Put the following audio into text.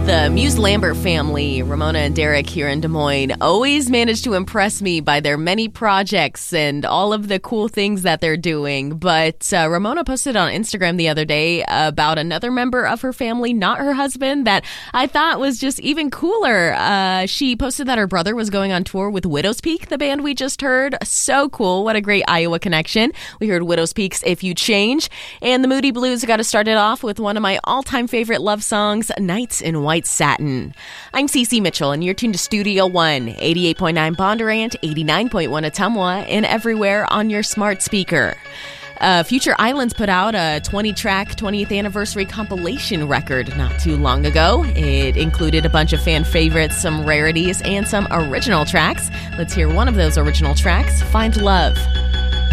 The Muse Lambert family, Ramona and Derek here in Des Moines, always manage to impress me by their many projects and all of the cool things that they're doing. But Ramona posted on Instagram the other day about another member of her family, not her husband, that I thought was just even cooler. She posted that her brother was going on tour with Widow's Peak, the band we just heard. So cool. What a great Iowa connection. We heard Widow's Peak's If You Change. And the Moody Blues got to start it off with one of my all-time favorite love songs, Nights in White Satin. I'm Cece Mitchell, and you're tuned to Studio One, 88.9 Bondurant, 89.1 Ottumwa, and everywhere on your smart speaker. Future Islands put out a 20-track 20th anniversary compilation record not too long ago. It included a bunch of fan favorites, some rarities, and some original tracks. Let's hear one of those original tracks, Find Love.